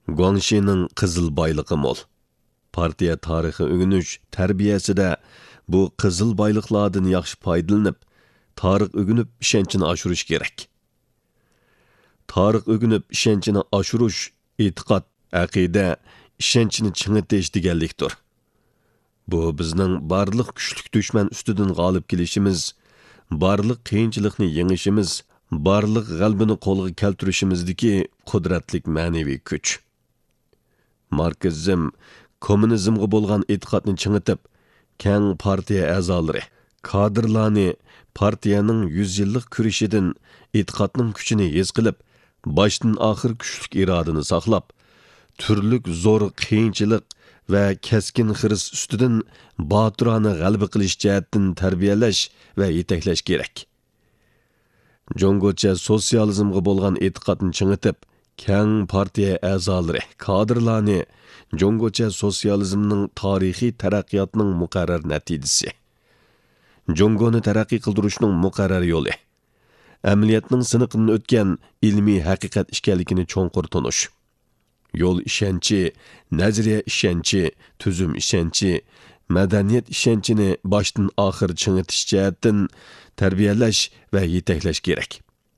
Guangxining qizil boyligi mo'l. Partiya tarixi o'rganish tarbiyasida bu qizil boyliqlardan yaxshi foydalanib, tarix o'rganib ishonchini oshirish kerak. Tarix o'rganib ishonchini oshirish e'tiqod, aqida, ishonchini chingitish deganlikdir. Bu bizning barliq kuchlik dushman ustidan g'olib kelishimiz, barliq qiyinchilikni yengishimiz, barliq g'albini qo'lga keltirishimizdagi qudratlik ma'naviy kuch. Marksizm, kommunizmga bo'lgan e'tiqodni chingitib, keng partiya a'zolari, kadrlarni partiyaning 100 yillik kurishidan e'tiqodning kuchini his qilib, boshdan oxir kuchlik irodani saqlab, turlik zo'r qiyinchilik va keskin xiris ustidan botirona g'alaba qilish jihatdan tarbiyalash va yetaklash kerak. Jongocha sotsializmga bo'lgan e'tiqodni chingitib, keng partiya a'zolari, kadrlarni Jongocha sotsializmning tarixiy taraqqiyotining muqarrar natijasi. Jongoni taraqqiy qildirishning muqarrar yo'li. Amaliyotning siniqidan o'tgan ilmiy haqiqat ekanligini cho'nqur tunish. Yo'l ishonchi, nazariya ishonchi, tuzum ishonchi, madaniyat ishonchini boshdan oxir chingitish jihatdan tarbiyalash va yetaklash kerak.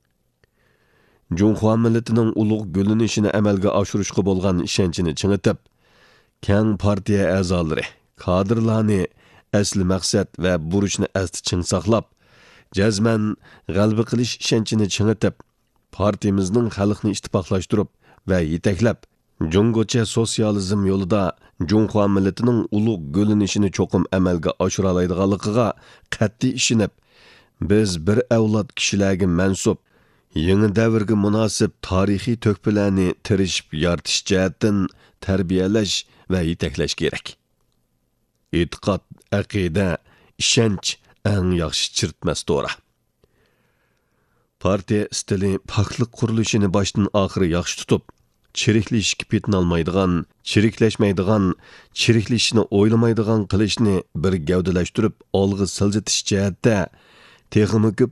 Junxo millatining ulug' gulinishini amalga oshirishga bo'lgan ishonchini chingitib, keng partiya a'zolari, kadrlarni asli maqsad va burchni asti ching saqlab, jazman g'alaba qilish ishonchini chingitib, partiyamizning xalqni ittifoqlashtirib va yetaklab, Jongocha sotsializm yo'lida Junxo millatining ulug' gulinishini cho'qim amalga oshira oladiganligiga qat'iy ishinib, biz bir avlod kishilarga mansub yangi davrga munosib tarixiy to'kpilarni tirishib yaratish jihatdan tarbiyalash va yetaklash kerak. E'tiqod, aqida, ishonch eng yaxshi chirtmas to'ra. Partiya stili poklik qurilishini boshdan oxiri yaxshi tutib, chiriklashishga petinolmaydigan, chiriklashmaydigan, chiriklashishni o'ylamaydigan qilishni bir gavdalashtirib olg'a siljitish jihatda texnik